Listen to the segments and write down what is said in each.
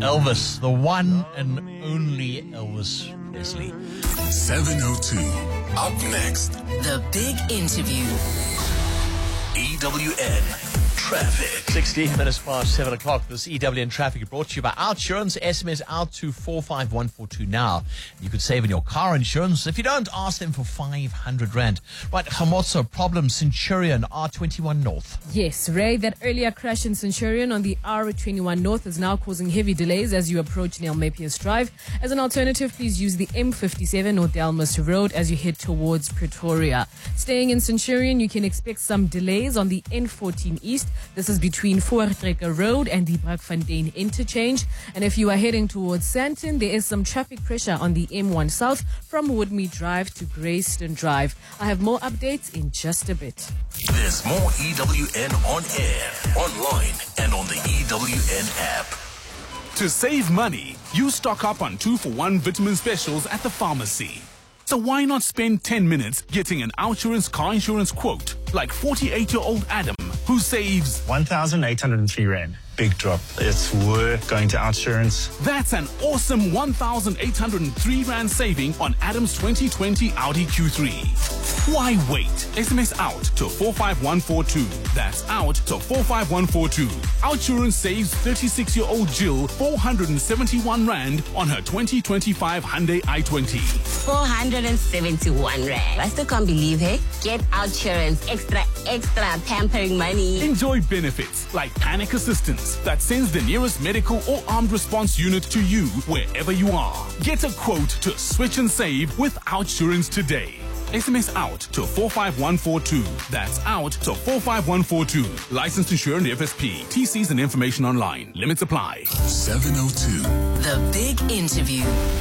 Elvis, the one and only Elvis Presley. 702. Up next, The Big Interview. EWN Traffic. 16 minutes past 7 o'clock. This EWN Traffic brought to you by Outsurance. SMS out to 45142 now. You could save on your car insurance. If you don't, ask them for 500 Rand. Right, Hamotso, problem, Centurion, R21 North. Yes, Ray, that earlier crash in Centurion on the R21 North is now causing heavy delays as you approach Neil Mapius Drive. As an alternative, please use the M57 or Delmas Road as you head towards Pretoria. Staying in Centurion, you can expect some delays on the N14 East. This is between Voortrekker Road and the Brakfontein interchange. And if you are heading towards Sandton, there is some traffic pressure on the M1 South from Woodmead Drive to Grayston Drive. I have more updates in just a bit. There's more EWN on air, online, and on the EWN app. To save money, you stock up on 2-for-1 vitamin specials at the pharmacy. So why not spend 10 minutes getting an Outsurance car insurance quote like 48-year-old Adam, who saves 1,803 Rand. Big drop. It's worth going to Outsurance. That's an awesome 1,803 Rand saving on Adam's 2020 Audi Q3. Why wait? SMS out to 45142. That's out to 45142. Outsurance saves 36-year-old Jill 471 Rand on her 2025 Hyundai i20. 471 Rand. I still can't believe it. Get Outsurance extra pampering money. Enjoy benefits like panic assistance that sends the nearest medical or armed response unit to you wherever you are. Get a quote to switch and save with Outsurance today. SMS out to 45142. That's out to 45142. Licensed insured FSP. TCs and information online. Limits apply. 702. The Big Interview.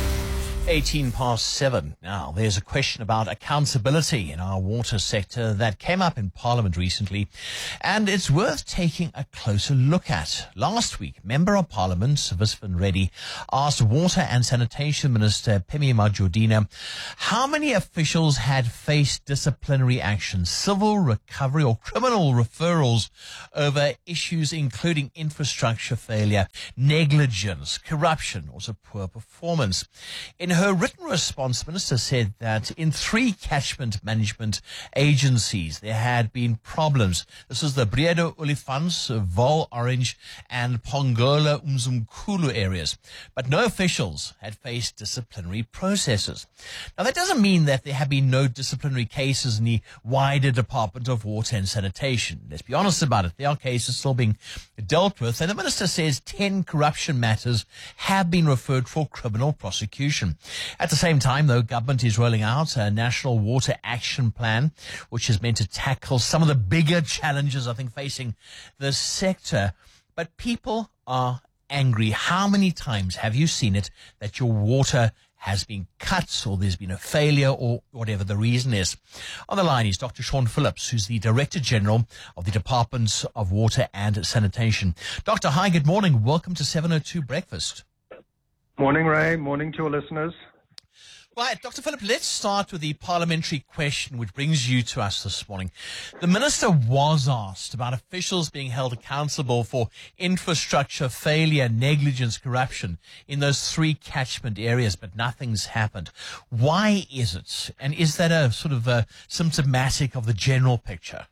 18 past 7. Now, there's a question about accountability in our water sector that came up in Parliament recently, and it's worth taking a closer look at. Last week, Member of Parliament, Visvan Reddy, asked Water and Sanitation Minister Phemi Majortina how many officials had faced disciplinary action, civil recovery or criminal referrals over issues including infrastructure failure, negligence, corruption, or poor performance. In her written response, the Minister said that in 3 catchment management agencies, there had been problems. This is the Breede Olifants, Vaal Orange, and Pongola Umzimkhulu areas. But no officials had faced disciplinary processes. Now, that doesn't mean that there have been no disciplinary cases in the wider Department of Water and Sanitation. Let's be honest about it. There are cases still being dealt with. And the Minister says 10 corruption matters have been referred for criminal prosecution. At the same time, though, government is rolling out a National Water Action Plan, which is meant to tackle some of the bigger challenges, I think, facing the sector. But people are angry. How many times have you seen it that your water has been cut or there's been a failure or whatever the reason is? On the line is Dr. Sean Phillips, who's the Director General of the Department of Water and Sanitation. Doctor, hi, good morning. Welcome to 702 Breakfast. Morning, Ray. Morning to your listeners. Right, Dr. Philip, let's start with the parliamentary question which brings you to us this morning. The Minister was asked about officials being held accountable for infrastructure failure, negligence, corruption in those 3 catchment areas, but nothing's happened. Why is it? And is that a symptomatic of the general picture?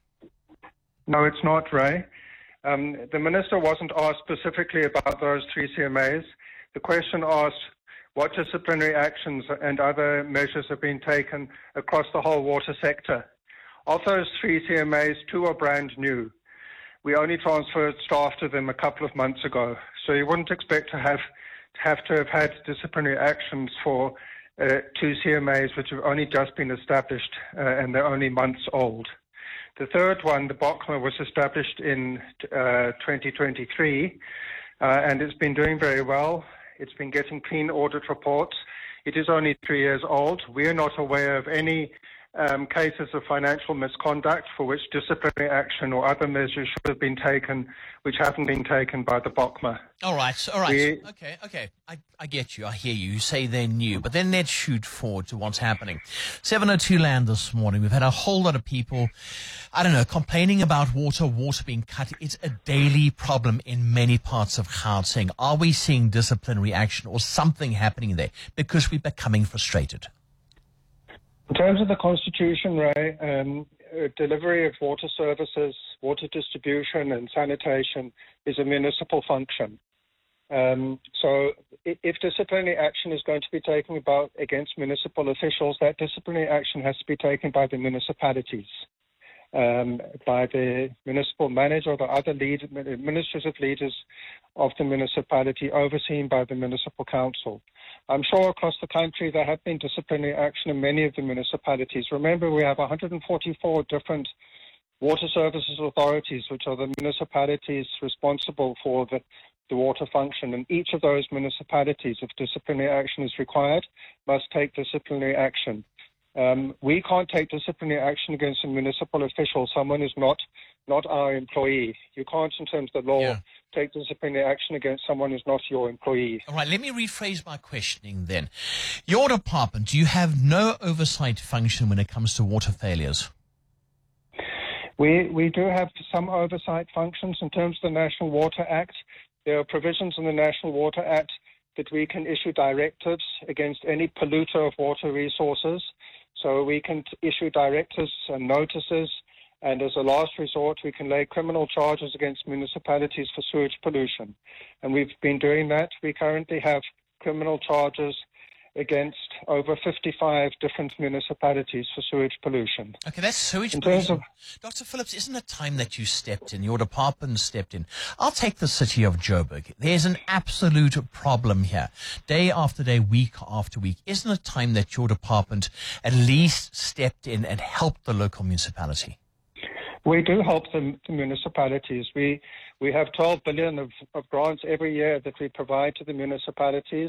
No, it's not, Ray. The Minister wasn't asked specifically about those 3 CMAs. The question asked what disciplinary actions and other measures have been taken across the whole water sector. Of those 3 CMAs, 2 are brand new. We only transferred staff to them a couple of months ago, so you wouldn't expect to have had disciplinary actions for 2 CMAs which have only just been established and they're only months old. The third one, the BOCMA, was established in 2023 and it's been doing very well. It's been getting clean audit reports. It is only 3 years old. We are not aware of any cases of financial misconduct for which disciplinary action or other measures should have been taken, which haven't been taken by the BOCMA. All right. Okay. I get you. I hear you. You say they're new, but then let's shoot forward to what's happening. 7:02 land this morning. We've had a whole lot of people, complaining about water being cut. It's a daily problem in many parts of Gauteng. Are we seeing disciplinary action or something happening there because we're becoming frustrated? In terms of the Constitution, Ray, delivery of water services, water distribution and sanitation is a municipal function. So if disciplinary action is going to be taken against municipal officials, that disciplinary action has to be taken by the municipalities, by the municipal manager or the other administrative leaders of the municipality, overseen by the municipal council. I'm sure across the country there have been disciplinary action in many of the municipalities. Remember, we have 144 different water services authorities, which are the municipalities responsible for the water function. And each of those municipalities, if disciplinary action is required, must take disciplinary action. We can't take disciplinary action against a municipal official, someone who's not our employee. You can't, in terms of the law, take disciplinary action against someone who's not your employee. All right, let me rephrase my questioning then. Your department, do you have no oversight function when it comes to water failures? We do have some oversight functions in terms of the National Water Act. There are provisions in the National Water Act that we can issue directives against any polluter of water resources. So we can issue directives and notices, and as a last resort, we can lay criminal charges against municipalities for sewage pollution. And we've been doing that. We currently have criminal charges against over 55 different municipalities for sewage pollution. Okay, that's sewage pollution. Dr. Phillips, isn't it time that you stepped in, your department stepped in? I'll take the city of Joburg. There's an absolute problem here, day after day, week after week. Isn't it time that your department at least stepped in and helped the local municipality? We do help the municipalities. We have 12 billion of grants every year that we provide to the municipalities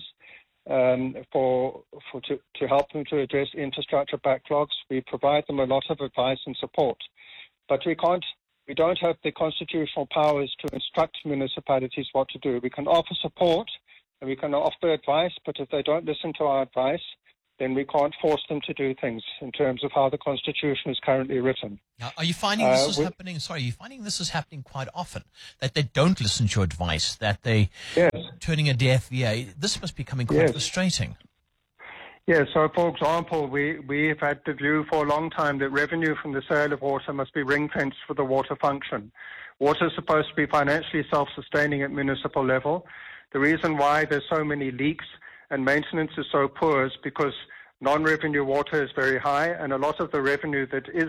to help them to address infrastructure backlogs. We provide them a lot of advice and support, but we don't have the constitutional powers to instruct municipalities what to do. We can offer support and we can offer advice, but if they don't listen to our advice, then we can't force them to do things in terms of how the Constitution is currently written. Now, are you finding this is happening? Sorry, are you finding this is happening quite often? That they don't listen to your advice, that they turning a deaf ear? This must be becoming quite frustrating. Yes. So, for example, we've had the view for a long time that revenue from the sale of water must be ring-fenced for the water function. Water is supposed to be financially self-sustaining at municipal level. The reason why there's so many leaks and maintenance is so poor is because non-revenue water is very high, and a lot of the revenue that is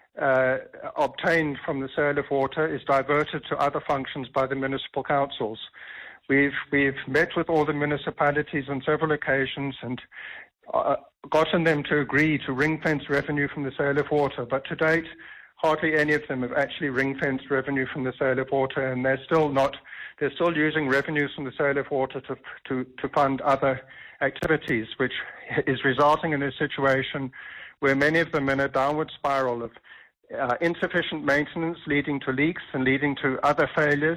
obtained from the sale of water is diverted to other functions by the municipal councils. We've met with all the municipalities on several occasions and gotten them to agree to ring-fence revenue from the sale of water, but to date, hardly any of them have actually ring-fenced revenue from the sale of water, and they're still using revenues from the sale of water to fund other activities, which is resulting in a situation where many of them are in a downward spiral of insufficient maintenance leading to leaks and leading to other failures,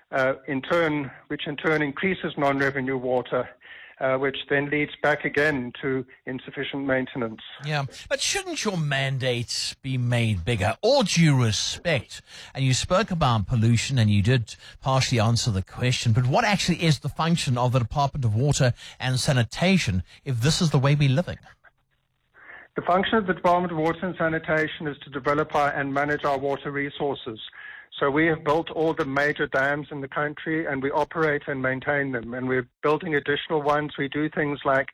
which in turn increases non-revenue water, which then leads back again to insufficient maintenance. Yeah, but shouldn't your mandate be made bigger? All due respect, and you spoke about pollution and you did partially answer the question, but what actually is the function of the Department of Water and Sanitation if this is the way we're living? The function of the Department of Water and Sanitation is to develop and manage our water resources. So we have built all the major dams in the country and we operate and maintain them, and we're building additional ones. We do things like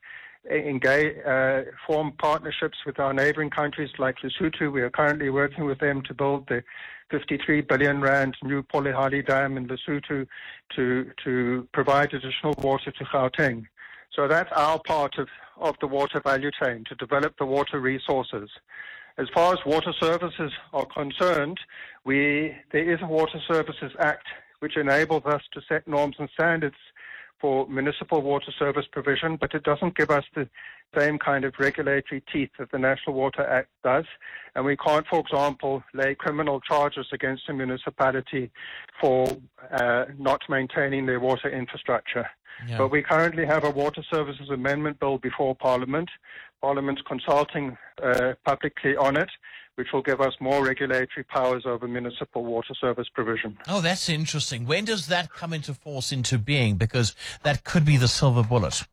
form partnerships with our neighboring countries like Lesotho. We are currently working with them to build the 53 billion rand new Polihali Dam in Lesotho to provide additional water to Gauteng. So that's our part of the water value chain, to develop the water resources. As far as water services are concerned, there is a Water Services Act which enables us to set norms and standards for municipal water service provision, but it doesn't give us the same kind of regulatory teeth that the National Water Act does. And we can't, for example, lay criminal charges against a municipality for not maintaining their water infrastructure. Yeah. But we currently have a Water Services Amendment Bill before Parliament. Parliament's consulting publicly on it, which will give us more regulatory powers over municipal water service provision. Oh, that's interesting. When does that come into force, into being? Because that could be the silver bullet.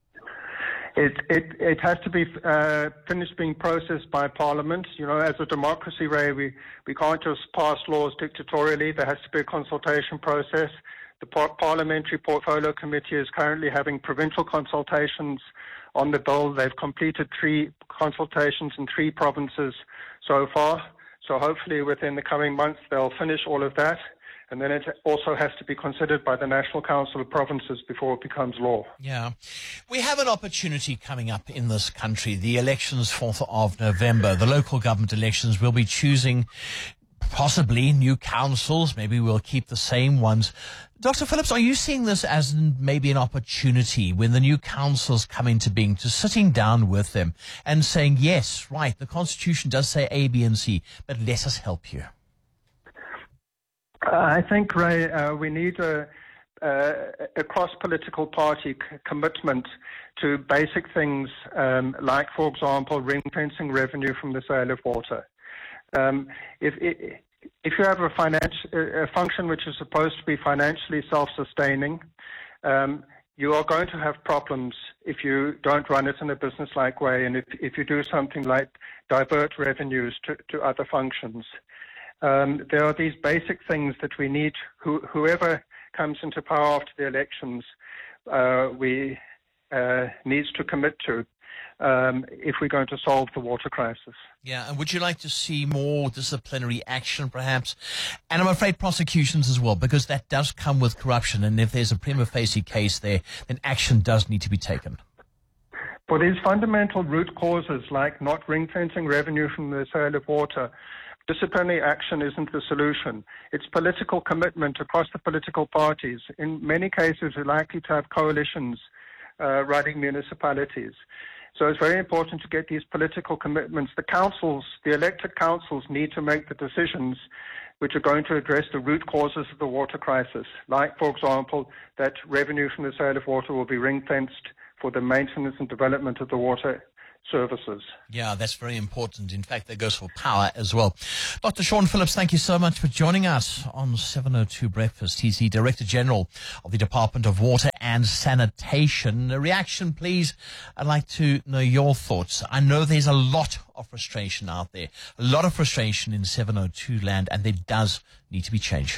It has to be finished being processed by Parliament. You know, as a democracy, Ray, we can't just pass laws dictatorially. There has to be a consultation process. The Parliamentary Portfolio Committee is currently having provincial consultations on the bill. They've completed 3 consultations in 3 provinces so far. So hopefully within the coming months they'll finish all of that. And then it also has to be considered by the National Council of Provinces before it becomes law. Yeah. We have an opportunity coming up in this country. The elections, 4th of November, the local government elections. We'll be choosing possibly new councils. Maybe we'll keep the same ones. Dr. Phillips, are you seeing this as maybe an opportunity when the new councils come into being to sitting down with them and saying, yes, right, the Constitution does say A, B, and C, but let us help you? I think, Ray, we need a cross-political party commitment to basic things like, for example, ring-fencing revenue from the sale of water. If you have a function which is supposed to be financially self-sustaining, you are going to have problems if you don't run it in a business-like way, and if you do something like divert revenues to other functions. There are these basic things that we need, whoever comes into power after the elections, needs to commit to if we're going to solve the water crisis. Yeah, and would you like to see more disciplinary action, perhaps? And I'm afraid prosecutions as well, because that does come with corruption, and if there's a prima facie case there, then action does need to be taken. For these fundamental root causes, like not ring-fencing revenue from the sale of water, disciplinary action isn't the solution. It's political commitment across the political parties. In many cases, we're likely to have coalitions running municipalities. So it's very important to get these political commitments. The elected councils need to make the decisions which are going to address the root causes of the water crisis. Like, for example, that revenue from the sale of water will be ring-fenced for the maintenance and development of the water services. Yeah, that's very important. In fact, that goes for power as well. Dr. Sean Phillips, thank you so much for joining us on 702 Breakfast. He's the Director General of the Department of Water and Sanitation. A reaction, please. I'd like to know your thoughts. I know there's a lot of frustration out there, a lot of frustration in 702 land, and there does need to be change.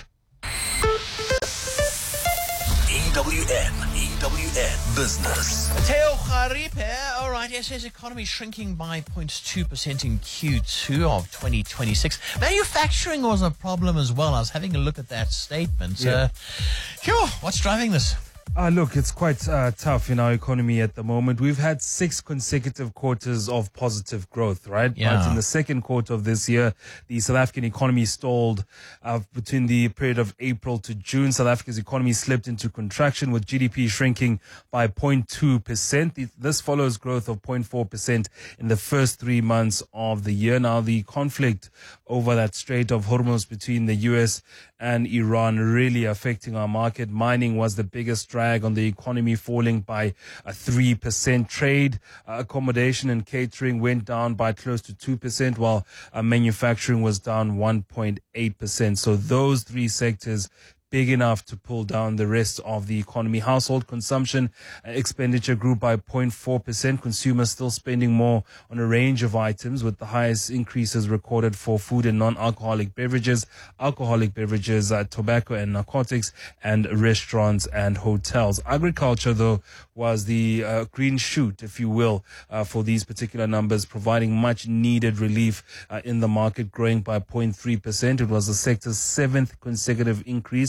EWN Business. Theo Kharipe, all right, SA's economy shrinking by 0.2% in Q2 of 2026. Manufacturing was a problem as well. I was having a look at that statement. Yeah. What's driving this? Look, it's quite tough in our economy at the moment. We've had 6 consecutive quarters of positive growth, right? Yeah. But in the second quarter of this year, the South African economy stalled between the period of April to June. South Africa's economy slipped into contraction with GDP shrinking by 0.2%. This follows growth of 0.4% in the first 3 months of the year. Now, the conflict over that Strait of Hormuz between the US and Iran really affecting our market. Mining was the biggest drag on the economy, falling by 3%. Trade, accommodation and catering went down by close to 2%, while manufacturing was down 1.8%. So those 3 sectors big enough to pull down the rest of the economy. Household consumption expenditure grew by 0.4%. Consumers still spending more on a range of items, with the highest increases recorded for food and non-alcoholic beverages, tobacco and narcotics, and restaurants and hotels. Agriculture, though, was the green shoot, if you will, for these particular numbers, providing much needed relief in the market, growing by 0.3%. It was the sector's 7th consecutive increase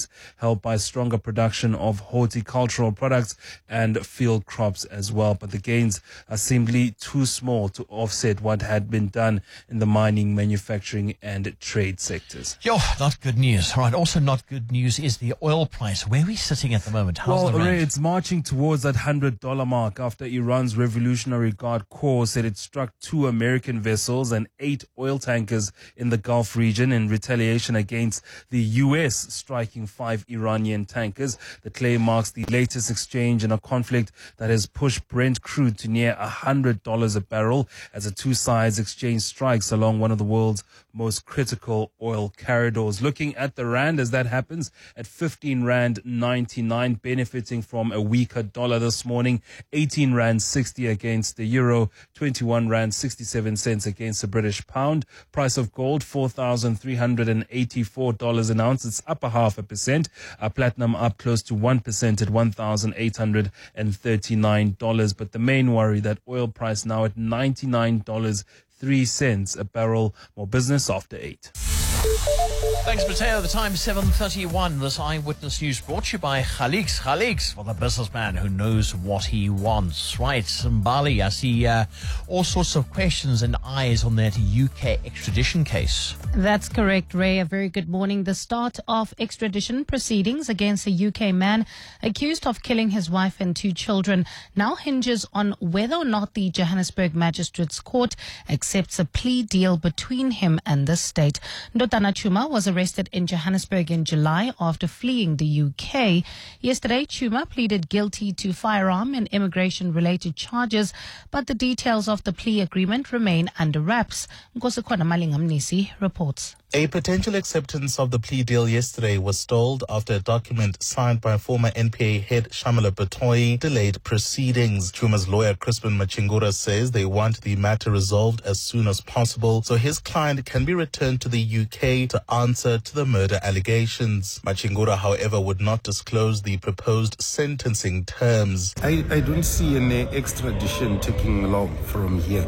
helped by stronger production of horticultural products and field crops as well. But the gains are simply too small to offset what had been done in the mining, manufacturing and trade sectors. Yo, not good news. All right, also not good news is the oil price. Where are we sitting at the moment? How's the rand? Ray, it's marching towards that $100 mark after Iran's Revolutionary Guard Corps said it struck 2 American vessels and 8 oil tankers in the Gulf region in retaliation against the U.S. striking 5 Iranian tankers. The claim marks the latest exchange in a conflict that has pushed Brent crude to near $100 a barrel as the two sides exchange strikes along one of the world's most critical oil corridors. Looking at the rand as that happens at 15 rand 99, benefiting from a weaker dollar this morning, 18 rand 60 against the euro, 21 rand 67 cents against the British pound. Price of gold $4,384 an ounce. It's up 0.5%. Platinum up close to 1% at $1,839. But the main worry, that oil price now at $99.03 a barrel. More business after 8. Thanks, Mateo. The time 7:31. This Eyewitness News brought to you by Khalix. Khalix, well, the businessman who knows what he wants. Right, Mbali, I see all sorts of questions and eyes on that UK extradition case. That's correct, Ray. A very good morning. The start of extradition proceedings against a UK man accused of killing his wife and 2 children now hinges on whether or not the Johannesburg Magistrates Court accepts a plea deal between him and the state. Ndodana Chuma was arrested in Johannesburg in July after fleeing the UK. Yesterday, Chuma pleaded guilty to firearm and immigration-related charges, but the details of the plea agreement remain under wraps. Nkosikwana Malingamnisi reports. A potential acceptance of the plea deal yesterday was stalled after a document signed by former NPA head Shamila Batoyi delayed proceedings. Chuma's lawyer Crispin Machingura says they want the matter resolved as soon as possible so his client can be returned to the UK to answer to the murder allegations. Machingura, however, would not disclose the proposed sentencing terms. I don't see any extradition taking long from here.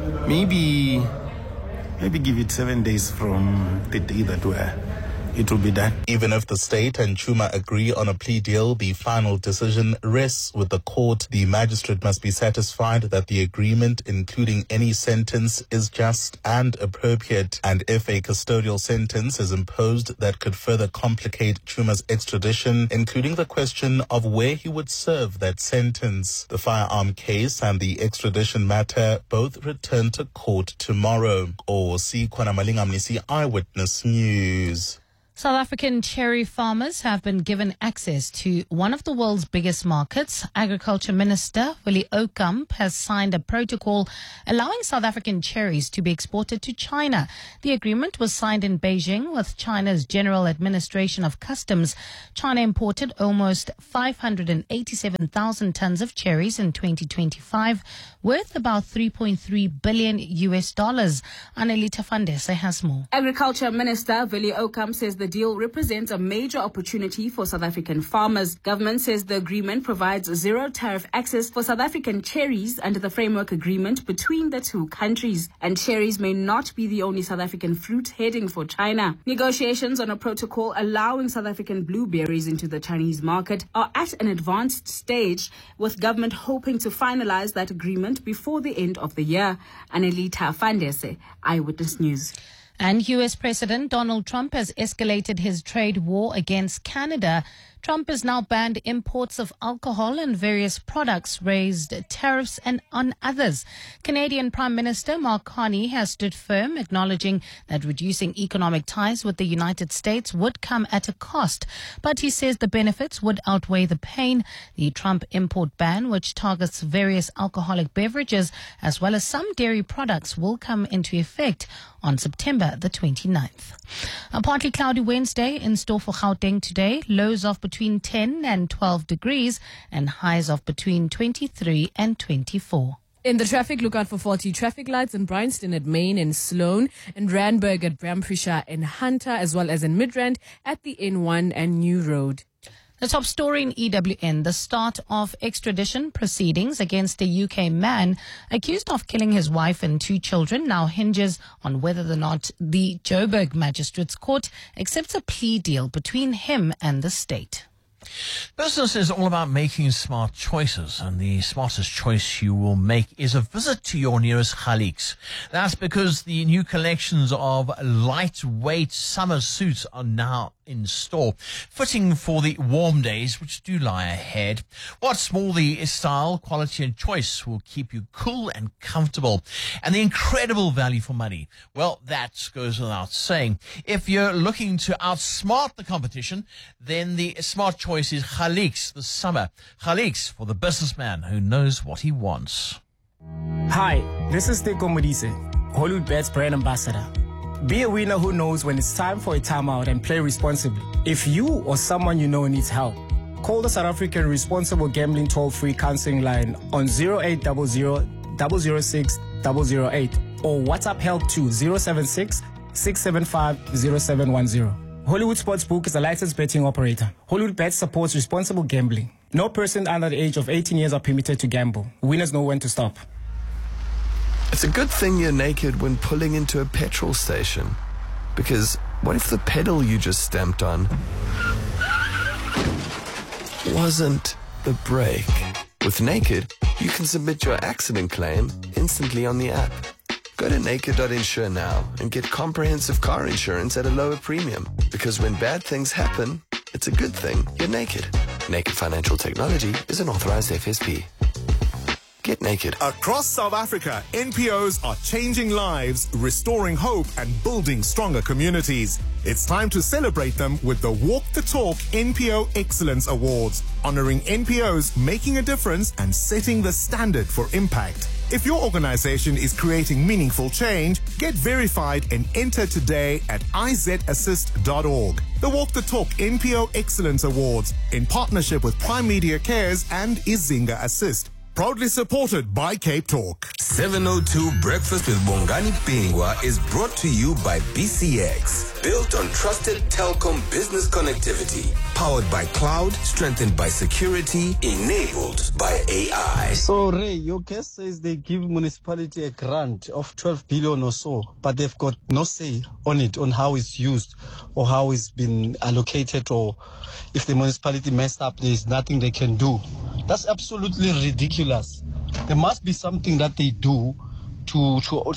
Maybe give it 7 days from the day that it will be done. Even if the state and Chuma agree on a plea deal, the final decision rests with the court. The magistrate must be satisfied that the agreement, including any sentence, is just and appropriate. And if a custodial sentence is imposed that could further complicate Chuma's extradition, including the question of where he would serve that sentence. The firearm case and the extradition matter both return to court tomorrow. Kwana Malingamnisi, Eyewitness News. South African cherry farmers have been given access to one of the world's biggest markets. Agriculture Minister Willie Okamp has signed a protocol allowing South African cherries to be exported to China. The agreement was signed in Beijing with China's General Administration of Customs. China imported almost 587,000 tons of cherries in 2025, worth about $3.3 billion. Annelita Fandese has more. Agriculture Minister Willie Okamp says the deal represents a major opportunity for South African farmers. Government says the agreement provides zero tariff access for South African cherries under the framework agreement between the two countries. And cherries may not be the only South African fruit heading for China. Negotiations on a protocol allowing South African blueberries into the Chinese market are at an advanced stage, with government hoping to finalize that agreement before the end of the year. Annelita Fandese, Eyewitness News. And U.S. President Donald Trump has escalated his trade war against Canada. Trump has now banned imports of alcohol and various products, raised tariffs on others. Canadian Prime Minister Mark Carney has stood firm, acknowledging that reducing economic ties with the United States would come at a cost. But he says the benefits would outweigh the pain. The Trump import ban, which targets various alcoholic beverages as well as some dairy products, will come into effect on September the 29th. A partly cloudy Wednesday in store for Gauteng today. Lows of between 10 and 12 degrees and highs of between 23 and 24. In the traffic, look out for faulty traffic lights in Bryanston at Main and Sloane, and Randburg at Bramfrisha and Hunter, as well as in Midrand at the N1 and New Road. The top story in EWN, the start of extradition proceedings against a UK man accused of killing his wife and 2 children now hinges on whether or not the Joburg Magistrates Court accepts a plea deal between him and the state. Business is all about making smart choices, and the smartest choice you will make is a visit to your nearest Khaliks. That's because the new collections of lightweight summer suits are now in store, fitting for the warm days which do lie ahead. What's more, the style, quality and choice will keep you cool and comfortable, and the incredible value for money, well, that goes without saying. If you're looking to outsmart the competition, then the smart choice is Khaliks this summer. Khaliks for the businessman who knows what he wants. Hi, this is Teko Modise, Hollywoodbets brand ambassador. Be a winner who knows when it's time for a timeout and play responsibly. If you or someone you know needs help, call the South African Responsible Gambling toll-free counseling line on 0800 006 008 or WhatsApp help to 076 675 0710. Hollywood Sportsbook is a licensed betting operator. Hollywood Bets supports responsible gambling. No person under the age of 18 years are permitted to gamble. Winners know when to stop. It's a good thing you're naked when pulling into a petrol station. Because what if the pedal you just stamped on wasn't the brake? With Naked, you can submit your accident claim instantly on the app. Go to naked.insure now and get comprehensive car insurance at a lower premium. Because when bad things happen, it's a good thing you're naked. Naked Financial Technology is an authorized FSP. Get naked. Across South Africa, NPOs are changing lives, restoring hope, and building stronger communities. It's time to celebrate them with the Walk the Talk NPO Excellence Awards, honoring NPOs making a difference and setting the standard for impact. If your organization is creating meaningful change, get verified and enter today at izassist.org. The Walk the Talk NPO Excellence Awards, in partnership with Prime Media Cares and Izinga Assist. Proudly supported by Cape Talk. 702 Breakfast with Bongani Pingwa is brought to you by BCX. Built on trusted telecom business connectivity. Powered by cloud, strengthened by security, enabled by AI. So, Ray, your guest says they give municipality a grant of 12 billion or so, but they've got no say on it, on how it's used or how it's been allocated, or if the municipality messed up, there's nothing they can do. That's absolutely ridiculous. There must be something that they do to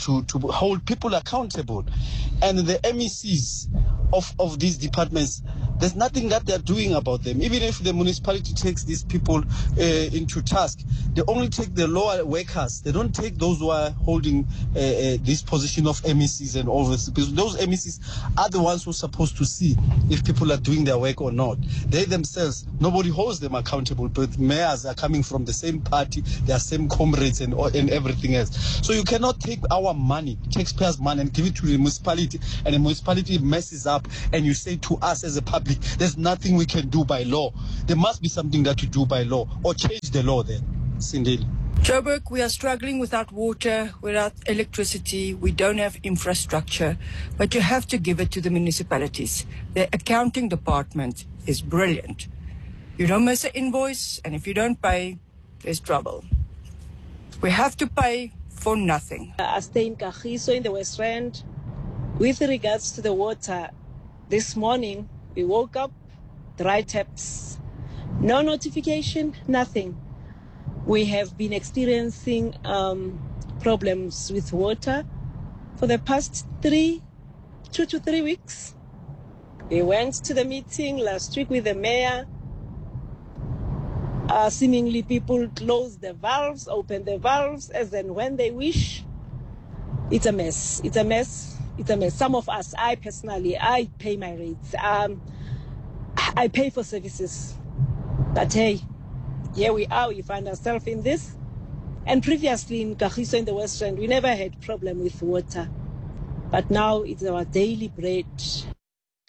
hold people accountable. And the MECs of these departments, there's nothing that they're doing about them. Even if the municipality takes these people into task, they only take the lower workers. They don't take those who are holding this position of MECs and all this. Because those MECs are the ones who are supposed to see if people are doing their work or not. They themselves, nobody holds them accountable, but mayors are coming from the same party, their same comrades and everything else. So you cannot take our money, taxpayers' money, and give it to the municipality, and the municipality messes up, and you say to us as a public, there's nothing we can do by law. There must be something that you do by law, or change the law then. Sindeli. Joburg, we are struggling without water, without electricity. We don't have infrastructure, but you have to give it to the municipalities. The accounting department is brilliant. You don't miss an invoice, and if you don't pay, there's trouble. We have to pay for nothing. I stay in Kagiso in the West Rand. With regards to the water, this morning we woke up, dry taps, no notification, nothing. We have been experiencing problems with water for the past 2 to 3 weeks. We went to the meeting last week with the mayor. Seemingly people close the valves, open the valves as and when they wish. It's a mess. It's a mess. It's a mess. Some of us, I personally, I pay my rates. I pay for services. But hey, here we are. We find ourselves in this. And previously in Kagiso in the West Rand, we never had problem with water. But now it's our daily bread.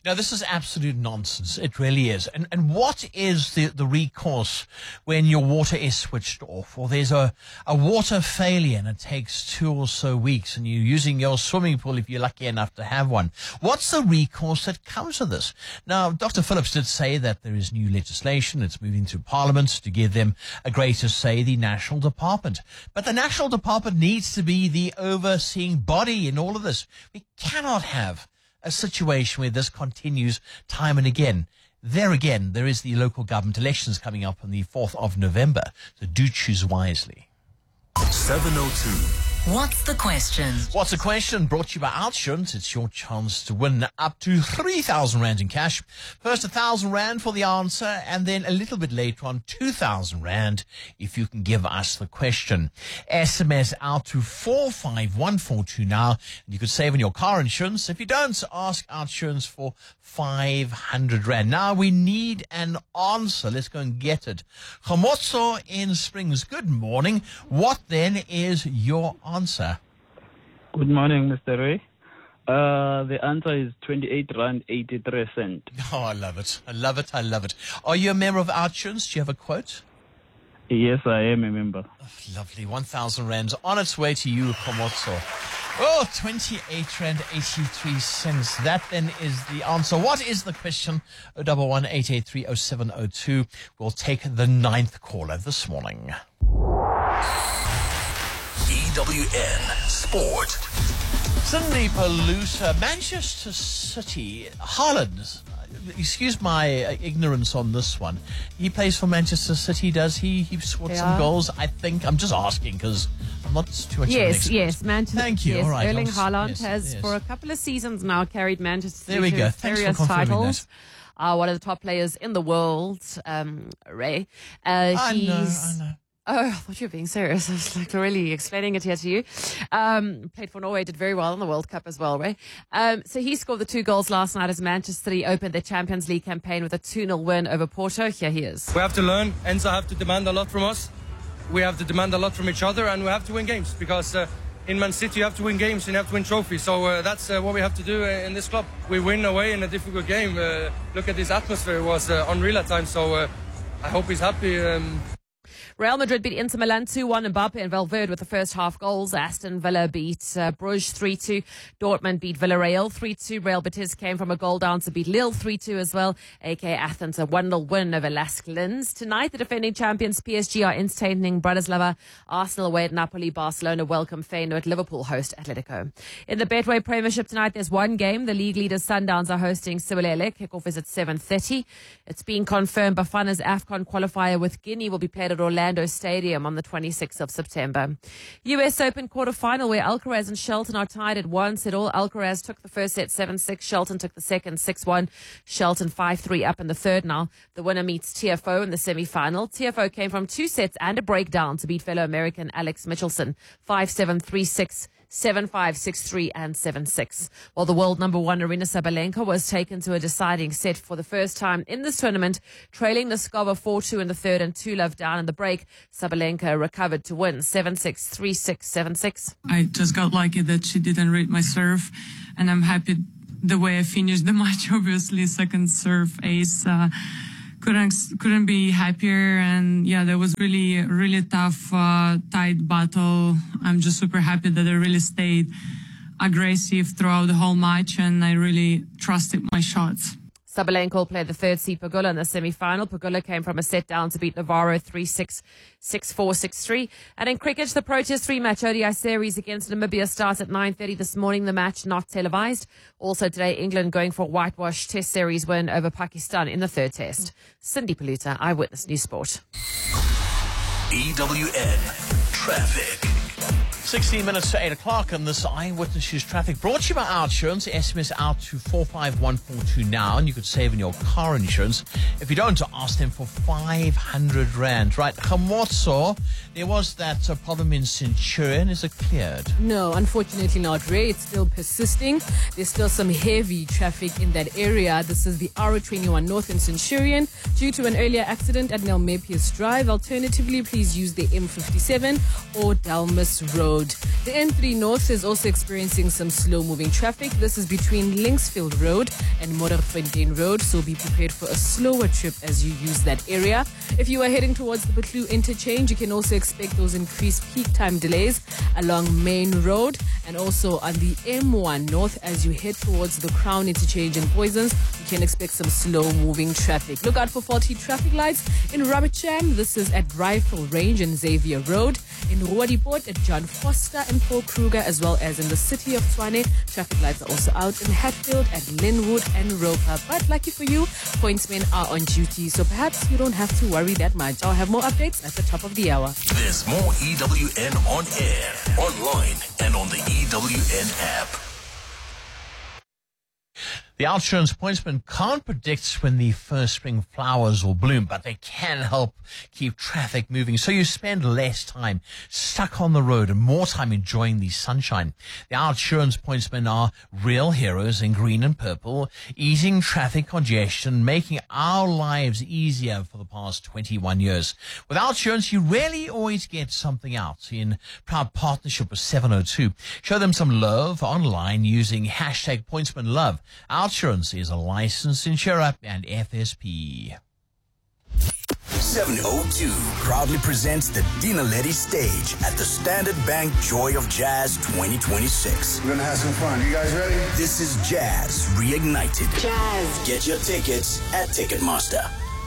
No, this is absolute nonsense. It really is. And what is the recourse when your water is switched off, or there's a water failure and it takes 2 or so weeks and you're using your swimming pool if you're lucky enough to have one? What's the recourse that comes with this? Now, Dr. Phillips did say that there is new legislation. It's moving through Parliament to give them a greater say, the National Department. But the National Department needs to be the overseeing body in all of this. We cannot have a situation where this continues time and again. There again, there is the local government elections coming up on the 4th of November, so do choose wisely. 702. What's the question? What's the question? Brought to you by Outsurance. It's your chance to win up to 3,000 rand in cash. First 1,000 rand for the answer, and then a little bit later on 2,000 rand if you can give us the question. SMS out to 45142 now, and you could save on your car insurance. If you don't, ask Outsurance for 500 rand. Now we need an answer. Let's go and get it. Khomotso in Springs, good morning. What then is your answer? Good morning, Mr. Ray. The answer is 28 rand 83 cent. Oh, I love it. I love it. I love it. Are you a member of Outsurance? Do you have a quote? Yes, I am a member. Oh, lovely. 1,000 rand on its way to you, Khomotso. Oh, 28 rand 83 cents. That then is the answer. What is the question? 011-883-0702. We'll take the 9th caller this morning. EWN Sport. Cindy Palooza, Manchester City, Haaland. Excuse my ignorance on this one. He plays for Manchester City, does he? He scored some goals, I think. I'm just asking because I'm not too much of an expert. Yes, Manchester. Thank you. Yes, All right. Erling Haaland has, for a couple of seasons now, carried Manchester City There we go. to Thanks for various confirming titles. that. One of the top players in the world, Ray. I know. Oh, I thought you were being serious. I was like really explaining it here to you. Played for Norway, did very well in the World Cup as well, Ray. So he scored the 2 goals last night as Manchester City opened their Champions League campaign with a 2-0 win over Porto. Here he is. We have to learn. Enzo have to demand a lot from us. We have to demand a lot from each other, and we have to win games because in Man City you have to win games and you have to win trophies. So that's what we have to do in this club. We win away in a difficult game. Look at this atmosphere. It was unreal at times. So I hope he's happy. Real Madrid beat Inter Milan 2-1. Mbappe and Valverde with the first half goals. Aston Villa beat Bruges 3-2. Dortmund beat Villarreal 3-2. Real Betis came from a goal down to beat Lille 3-2 as well. AK Athens a 1-0 win over Lask Linz. Tonight, the defending champions PSG are entertaining Bratislava. Arsenal away at Napoli. Barcelona welcome Feyenoord. Liverpool host Atletico. In the Betway Premiership tonight, there's one game. The league leaders Sundowns are hosting Sibulele. Kickoff is at 7:30. It's been confirmed Bafana's AFCON qualifier with Guinea will be played at Orlando Stadium on the 26th of September. US Open quarterfinal where Alcaraz and Shelton are tied at 1-all. Alcaraz took the first set 7-6. Shelton took the second 6-1. Shelton 5-3 up in the third now. The winner meets TFO in the semi-final. TFO came from 2 sets and a breakdown to beat fellow American Alex Michelson 5-7, 3-6. 7-5, 6-3 and 7-6. While the world number 1 Aryna Sabalenka was taken to a deciding set for the first time in this tournament, trailing the Skova 4-2 in the third and 2-love down in the break. Sabalenka recovered to win 7-6, 3-6, 7-6. I just got lucky that she didn't read my serve, and I'm happy the way I finished the match. Obviously, second serve ace. Couldn't be happier, and yeah, that was really tough, tight battle. I'm just super happy that I really stayed aggressive throughout the whole match, and I really trusted my shots. Sabalenka will play the third seed Pegula in the semi-final. Pegula came from a set down to beat Navarro 3-6, 6-4, 6-3. And in cricket, the Proteas 3-match ODI series against Namibia starts at 9:30 this morning. The match not televised. Also today, England going for a whitewash test series win over Pakistan in the third test. Cindy Palooza, Eyewitness News Sport. EWN Traffic. 16 minutes to 8 o'clock, and this Eyewitness News Traffic brought to you by Outsurance. SMS out to 45142 now, and you could save on your car insurance. If you don't, ask them for 500 rand. Right, Khomotso, there was that problem in Centurion. Is it cleared? No, unfortunately not, Ray. It's still persisting. There's still some heavy traffic in that area. This is the R21 North in Centurion due to an earlier accident at Nelmepius Drive. Alternatively, please use the M57 or Dalmas Road. Road. The N3 North is also experiencing some slow-moving traffic. This is between Linksfield Road and Modderfontein Road, so be prepared for a slower trip as you use that area. If you are heading towards the Butlu interchange, you can also expect those increased peak time delays along Main Road and also on the M1 North as you head towards the Crown interchange in Poisons. You can expect some slow-moving traffic. Look out for faulty traffic lights in Rabbitcham. This is at Rifle Range and Xavier Road. In Ruadiport at John Foster and Paul Kruger, as well as in the city of Tshwane. Traffic lights are also out in Hatfield, at Linwood and Roper. But lucky for you, pointsmen are on duty, so perhaps you don't have to worry that much. I'll have more updates at the top of the hour. There's more EWN on air, online, and on the EWN app. The OUTsurance pointsmen can't predict when the first spring flowers will bloom, but they can help keep traffic moving. So you spend less time stuck on the road and more time enjoying the sunshine. The OUTsurance pointsmen are real heroes in green and purple, easing traffic congestion, making our lives easier for the past 21 years. With OUTsurance, you really always get something out. In proud partnership with 702, show them some love online using hashtag pointsmanlove. OUTsurance is a licensed insurer and FSP. 702 proudly presents the Dina Letty stage at the Standard Bank Joy of Jazz 2026. We're gonna have some fun. You guys ready? This is Jazz Reignited. Jazz. Get your tickets at Ticketmaster.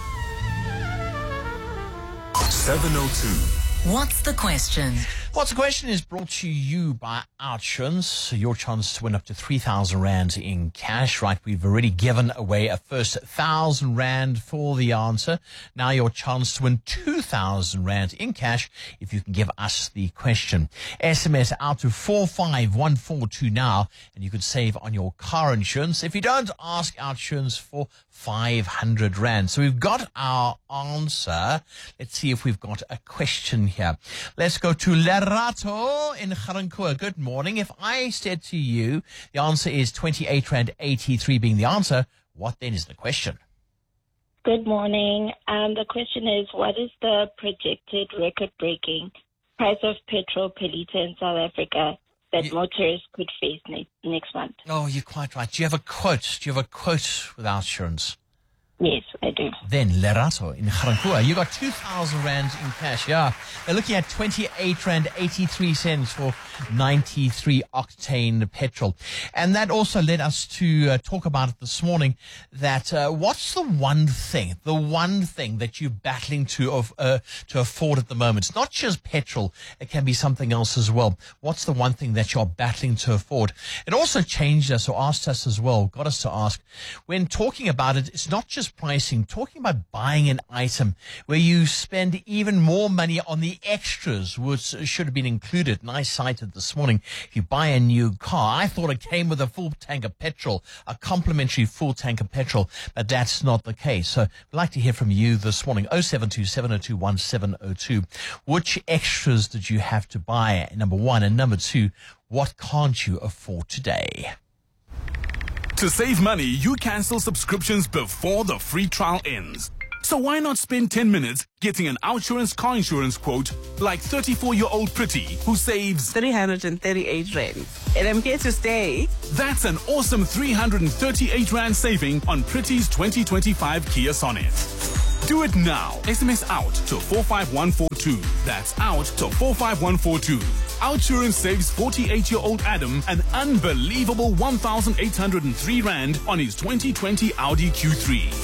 702. What's the question? What's the question is brought to you by OUTsurance. Your chance to win up to 3,000 Rand in cash. Right, we've already given away a first 1,000 Rand for the answer. Now your chance to win 2,000 Rand in cash if you can give us the question. SMS out to 45142 now, and you could save on your car insurance. If you don't, ask OUTsurance for 500 Rand. So we've got our answer. Let's see if we've got a question here. Let's go to Lerato in Garankuwa. Good morning. If I said to you the answer is 28 Rand 83 being the answer, what then is the question? Good morning. The question is, what is the projected record-breaking price of petrol per litre in South Africa that motorists could face next month? Oh, you're quite right. Do you have a quote? Do you have a quote with OUTsurance? Yes, I do. Then Lerato in Garankuwa, you got 2,000 Rand in cash. Yeah, they're looking at 28 Rand 83 cents for 93 octane petrol. And that also led us to talk about it this morning, that what's the one thing that you're battling to afford at the moment? It's not just petrol. It can be something else as well. What's the one thing that you're battling to afford? It also changed us or asked us as well, got us to ask, when talking about it, it's not just pricing, talking about buying an item where you spend even more money on the extras, which should have been included. And I cited this morning, if you buy a new car, I thought it came with a full tank of petrol, a complimentary full tank of petrol, but that's not the case. So we'd like to hear from you this morning, 072-702-1702. Which extras did you have to buy, number one? And number two, what can't you afford today? To save money, you cancel subscriptions before the free trial ends. So why not spend 10 minutes getting an OUTsurance car insurance quote like 34-year-old Pretty, who saves 338 Rand. And I'm here to stay. That's an awesome 338 Rand saving on Pretty's 2025 Kia Sonet. Do it now. SMS out to 45142. That's out to 45142. OUTsurance saves 48-year-old Adam an unbelievable 1,803 Rand on his 2020 Audi Q3.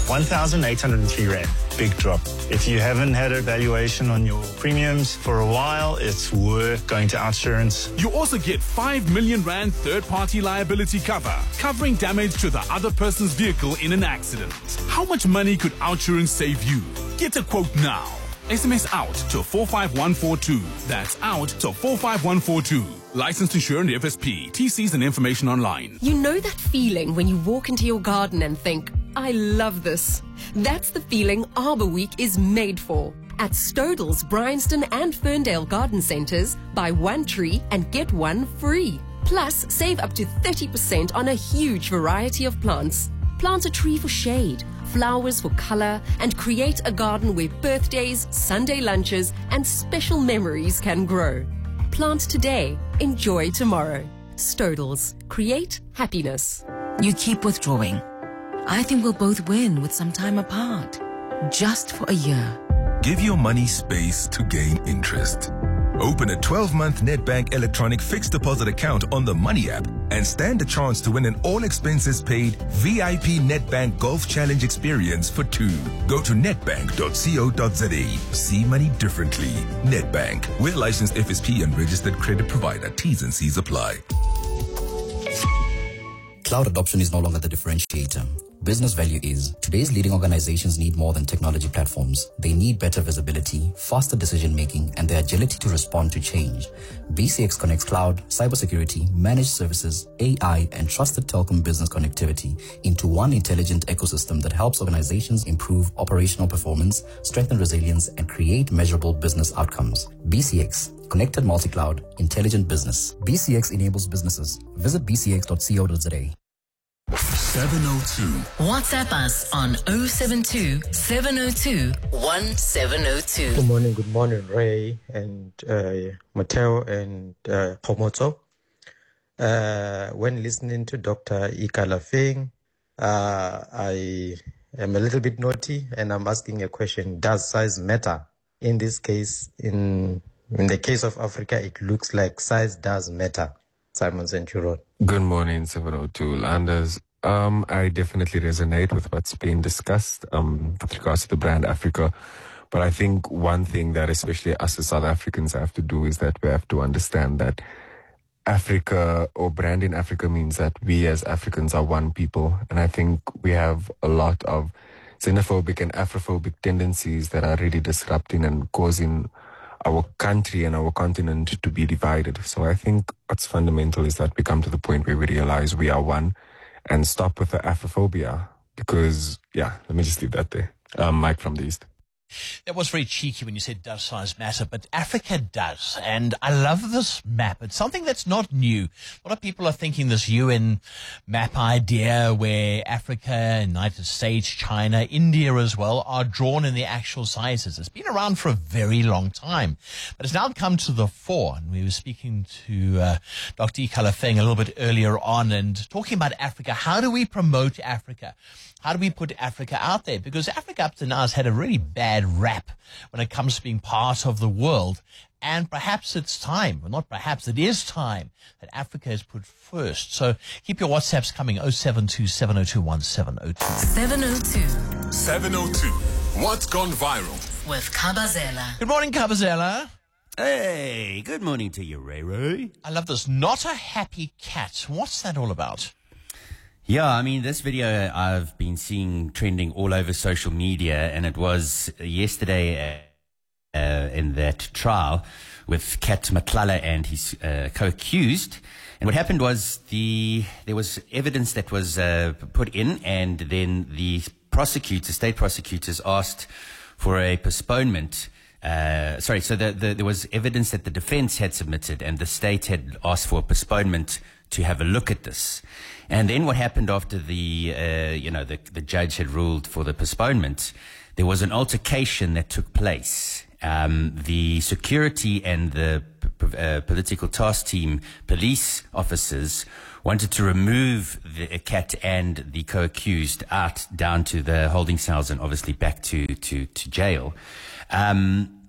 1,803 Rand. Big drop. If you haven't had a valuation on your premiums for a while, it's worth going to OUTsurance. You also get 5 million Rand third-party liability cover, covering damage to the other person's vehicle in an accident. How much money could OUTsurance save you? Get a quote now. SMS out to 45142. That's out to 45142. Licensed insurer and FSP. TCs and information online. You know that feeling when you walk into your garden and think, I love this. That's the feeling Arbor Week is made for. At Stodels, Bryanston and Ferndale garden centres, buy one tree and get one free. Plus, save up to 30% on a huge variety of plants. Plant a tree for shade, flowers for colour, and create a garden where birthdays, Sunday lunches, and special memories can grow. Plant today, enjoy tomorrow. Stodels, create happiness. You keep withdrawing. I think we'll both win with some time apart. Just for a year. Give your money space to gain interest. Open a 12-month Nedbank electronic fixed deposit account on the Money app and stand a chance to win an all-expenses-paid VIP Nedbank Golf Challenge experience for 2. Go to nedbank.co.za. See money differently. Nedbank. We're licensed FSP and registered credit provider. T's and C's apply. Cloud adoption is no longer the differentiator. Business value is. Today's leading organizations need more than technology platforms. They need better visibility, faster decision-making, and the agility to respond to change. BCX connects cloud, cybersecurity, managed services, AI, and trusted telecom business connectivity into one intelligent ecosystem that helps organizations improve operational performance, strengthen resilience, and create measurable business outcomes. BCX, connected multi-cloud, intelligent business. BCX enables businesses. Visit bcx.co.za. 702. WhatsApp us on 072 702 1702. Good morning, Ray and Mateo and Pomoto. When listening to Dr. Ikalafeng, I am a little bit naughty and I'm asking a question. Does size matter? In this case, in the case of Africa, it looks like size does matter. Simon Centurion. Good morning, 702 Landers. I definitely resonate with what's being discussed with regards to the brand Africa. But I think one thing that especially us as South Africans have to do is that we have to understand that Africa or branding Africa means that we as Africans are one people. And I think we have a lot of xenophobic and Afrophobic tendencies that are really disrupting and causing our country and our continent to be divided. So I think what's fundamental is that we come to the point where we realize we are one and stop with the Afrophobia. Because, yeah, let me just leave that there. Mike from the East. That was very cheeky when you said does size matter, but Africa does. And I love this map. It's something that's not new. A lot of people are thinking this UN map idea where Africa, United States, China, India as well are drawn in the actual sizes. It's been around for a very long time, but it's now come to the fore. And we were speaking to Dr. Ikalafeng a little bit earlier on and talking about Africa. How do we promote Africa? How do we put Africa out there? Because Africa up to now has had a really bad rap when it comes to being part of the world. And perhaps it's time, well, not perhaps, it is time that Africa is put first. So keep your WhatsApps coming, 072 702 1702. 702. 702. What's gone viral? With Kabazela. Good morning, Kabazela. Hey, good morning to you, Ray. I love this. Not a happy cat. What's that all about? Yeah, I mean, this video I've been seeing trending all over social media, and it was yesterday in that trial with Kat Matlala and his co-accused. And what happened was there was evidence that was put in, and then the state prosecutors asked for a postponement. So there was evidence that the defense had submitted, and the state had asked for a postponement to have a look at this. And then what happened after the judge had ruled for the postponement, there was an altercation that took place. The security and the political task team police officers wanted to remove the Kat and the co-accused down to the holding cells and obviously back to jail.